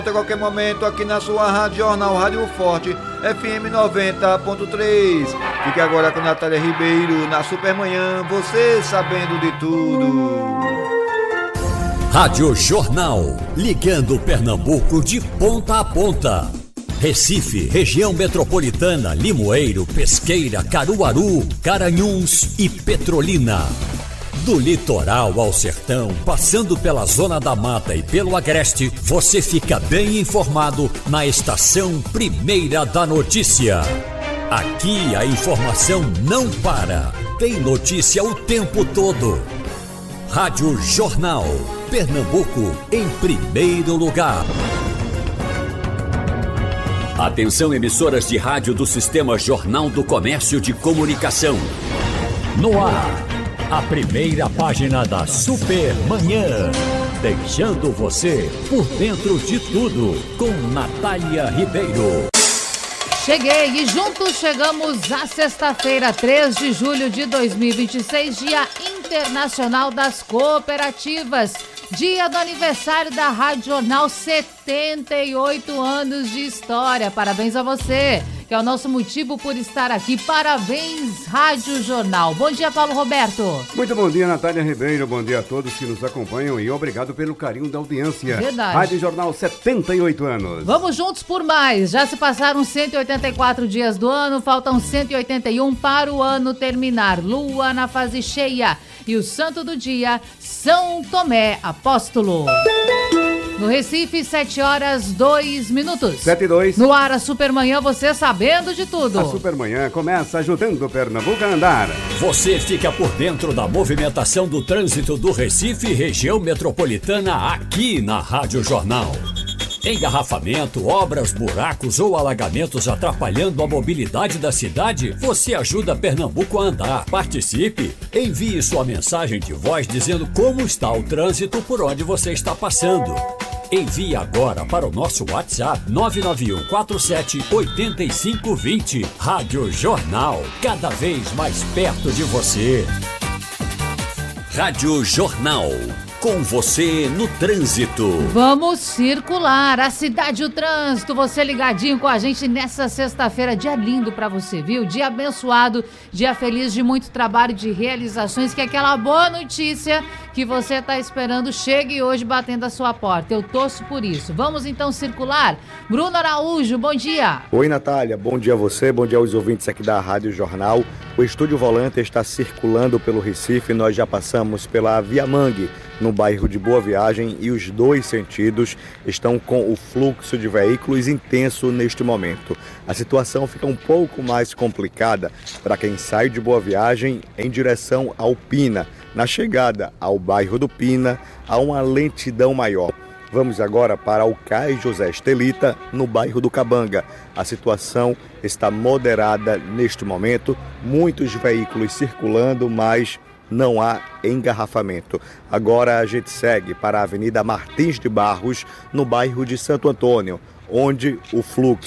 A qualquer momento aqui na sua Rádio Jornal, Rádio Forte, FM 90.3. Fique agora com Natália Ribeiro na Supermanhã, você sabendo de tudo. Rádio Jornal, ligando Pernambuco de ponta a ponta. Recife, região metropolitana, Limoeiro, Pesqueira, Caruaru, Garanhuns e Petrolina. Do litoral ao sertão, passando pela Zona da Mata e pelo Agreste, você fica bem informado na Estação Primeira da Notícia. Aqui a informação não para, tem notícia o tempo todo. Rádio Jornal, Pernambuco em primeiro lugar. Atenção, emissoras de rádio do Sistema Jornal do Comércio de Comunicação. No ar, a primeira página da Supermanhã, deixando você por dentro de tudo, com Natália Ribeiro. Cheguei e juntos chegamos à sexta-feira, 3 de julho de 2026, Dia Internacional das Cooperativas. Dia do aniversário da Rádio Jornal, 78 anos de história. Parabéns a você, que é o nosso motivo por estar aqui. Parabéns, Rádio Jornal. Bom dia, Paulo Roberto. Muito bom dia, Natália Ribeiro. Bom dia a todos que nos acompanham e obrigado pelo carinho da audiência. Verdade. Rádio Jornal, 78 anos. Vamos juntos por mais. Já se passaram 184 dias do ano, faltam 181 para o ano terminar. Lua na fase cheia. E o santo do dia, São Tomé Apóstolo. No Recife, 7h02. 7:02. No ar, a Supermanhã, você sabendo de tudo. A Supermanhã começa ajudando o Pernambuco a andar. Você fica por dentro da movimentação do trânsito do Recife e região metropolitana aqui na Rádio Jornal. Engarrafamento, obras, buracos ou alagamentos atrapalhando a mobilidade da cidade? Você ajuda Pernambuco a andar. Participe! Envie sua mensagem de voz dizendo como está o trânsito por onde você está passando. Envie agora para o nosso WhatsApp 991478520. Rádio Jornal, cada vez mais perto de você. Rádio Jornal, com você no trânsito. Vamos circular a cidade e o trânsito. Você ligadinho com a gente nessa sexta-feira. Dia lindo pra você, viu? Dia abençoado, dia feliz, de muito trabalho, de realizações. Que aquela boa notícia que você tá esperando chegue hoje batendo a sua porta. Eu torço por isso. Vamos então circular. Bruno Araújo, bom dia. Oi, Natália. Bom dia a você, bom dia aos ouvintes aqui da Rádio Jornal. O Estúdio Volante está circulando pelo Recife. Nós já passamos pela Via Mangue, no bairro de Boa Viagem, e os dois sentidos estão com o fluxo de veículos intenso neste momento. A situação fica um pouco mais complicada para quem sai de Boa Viagem em direção ao Pina. Na chegada ao bairro do Pina, há uma lentidão maior. Vamos agora para o Cais José Estelita, no bairro do Cabanga. A situação está moderada neste momento, muitos veículos circulando, mas não há engarrafamento. Agora a gente segue para a Avenida Martins de Barros, no bairro de Santo Antônio, onde o fluxo